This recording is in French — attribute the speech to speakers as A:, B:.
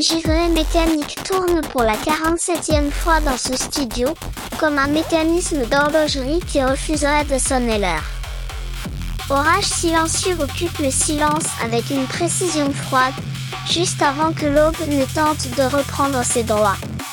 A: givrée mécanique tourne pour la 47e fois dans ce studio, comme un mécanisme d'horlogerie qui refuserait de sonner l'heure. Orage silencieux occupe le silence avec une précision froide, juste avant que l'aube ne tente de reprendre ses droits.